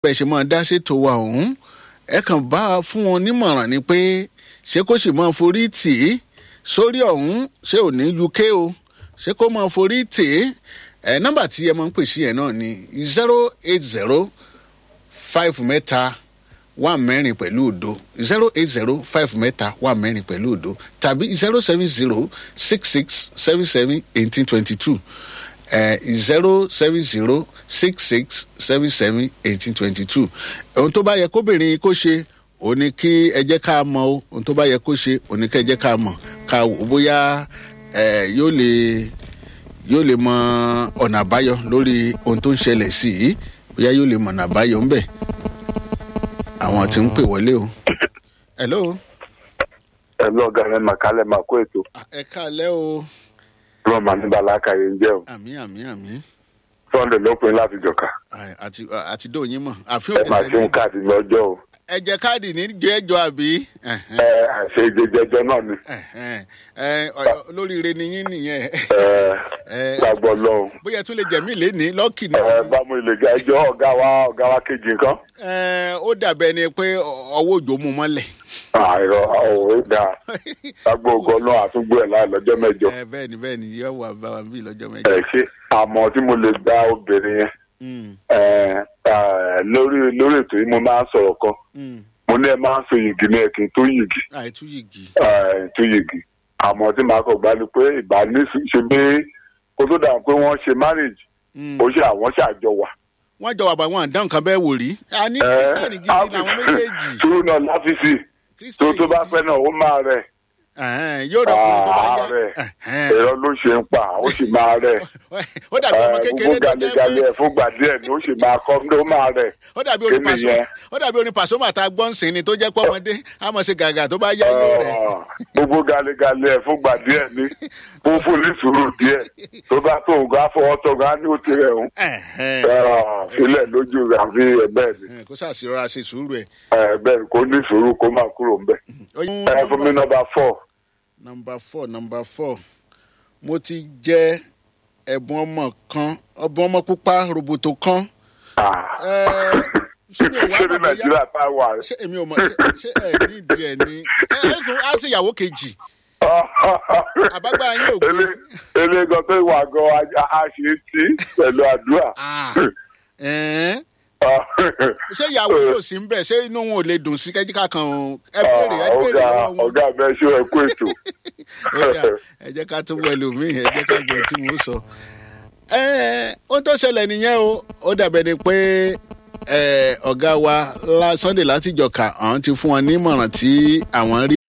bẹ́ẹ̀ ṣe máa dá ṣètò wa ọ̀hún ẹ kàn bá a fún wọn nímọ̀ràn ni pé ṣé kó sì máa forí tì í sórí ọ̀hún ṣé ò ní uk o ṣé kó máa forí tì í nọ́mbà tí ẹ máa ń pè sí ẹ̀ náà ni 080 5 mẹ́ta 1 mẹ́rin pẹ̀lú òdo 080 5 mẹ́ta 1 mẹ́rin pẹ̀lú òdo tàbí 070 66 77 1822 070 66 77 1822 ohun tó bá yẹ kóbìnrin kó ṣe ó ní kí ẹ jẹ́ ká mọ̀ o ohun tó bá yẹ kó ṣe ó ní kí ẹ jẹ́ ká mọ̀ ká wò bóyá yóò lè mọ ọ̀nà àbáyọ lórí ohun tó ń ṣẹlẹ̀ sí i bóyá yóò lè mọ ọ̀nà àbáyọ ń bẹ̀ àwọn tí ń pè wọlé o. hello. ọ̀gá rẹ̀ màkálẹ̀ máa kó ètò. ẹ káalẹ́ o. lọ́ọ̀ máa ní bàlákà yẹn jẹ́ o. àmín. Sunday ló pin láti jọ̀ka. àti dóyin mọ̀. ẹ máa ṣe ń káàdì lọ́jọ́ o. ẹ jẹ káàdì ní jẹjọ àbí. àṣe ìjẹjẹjọ náà ni. olóríire ni yín nìyẹn. gbàgbọ́ lọ́hùn. bóyá tún lè jẹ̀mí lénìí lọ́ọ̀kì ni. bámu ìlẹ̀gà ẹjọ́ ọ̀gá wa kejì nǹkan. ó dàbẹ́ ni pé ọwọ́ òjò mú mọ́lẹ̀. àìrọ̀ ó dáa gbàgbọ́ ògo náà àtúgbò ẹ̀ láì lọ́jọ́ mẹ́jọ. bẹ́ẹ̀ni yóò wà bá wa bí lọ́jọ́ mẹ́jọ. ẹ ṣe àmọ́ tí mo lè gba obìnrin yẹn lórí ètò yìí mo máa ń sọ̀rọ̀ kan mo ní ẹ máa ń so yìgì ní ẹ̀kí tó yìgì tó yìgì àmọ́ tí màá kọ̀ gbá ni pé ìbáni ṣe bí kó tó dà pé wọ́n ṣe marriage ó ṣe àwọn ṣàjọ wà. wọ́n jọ wà bá wọn àdáhùn kan bẹ́ẹ̀ wò rí. a ní kírísítẹ́nì gidi làwọn méjèèjì. sùúrù náà láfíìsì tó bá fẹ́ náà ó máa rẹ̀. yóò dọ̀kùnrin tó bá yá. ẹ̀rọ ló ṣe ń pa ó sì máa rẹ̀. ó dàbí ọmọ kékeré tó jẹ́ pé fúngbà díẹ̀ ni ó sì máa kọ́ ló máa rẹ̀. ó dàbí orin Pasuma tá a gbọ́ ń sìn ni tó jẹ́ pé ọmọdé á mọ̀ sí gàgà tó bá yá yóò rẹ̀. gbogbo galegale ẹ̀ fúngbà díẹ̀ ni fúnfún ní sùúrù díẹ̀ tó bá tó ògùn àfọwọ́tọ̀gùn á ní ó ti rẹ̀ hùn. sílẹ̀ lójú rẹ̀ àfi ẹ̀bẹ̀ ni. kó ṣàṣìrora ṣe sùúrù ẹ̀. bẹ́ẹ̀ kó ní sùúrù kó máa kúrò ń bẹ̀. fún mi number 4 mo ti jẹ ẹ̀bùn ọmọ pupa roboto kan. ṣé ní Nàìjíríà tá a wà. ṣé èmi ò mọ ṣé ẹ ní ìdí ẹ ní. ẹ̀sùn á sì ìyàwó kejì. àbágbára yín ò gbé. eléegan tó wà gan a ṣe é tí pẹ̀lú àdúrà. ṣé ìyàwó yóò sí ń bẹ̀ ṣé inú wọn ò lè dùn sí kẹ́jíkà kan ẹ béèrè lọ́wọ́ wọn. ọ̀gá mi ṣé ẹ kú ètò. ẹ jẹ́ ká tún wẹ̀ lómi ẹ jẹ́ ká gbọ́ tí mo sọ. ohun tó ṣẹlẹ̀ nìyẹn o ó dàbẹ̀ ni pé ọ̀gá wa Sunday láti jọ̀ka àwọn ti fún wọn ní ìmọ̀ràn tí àwọn rí.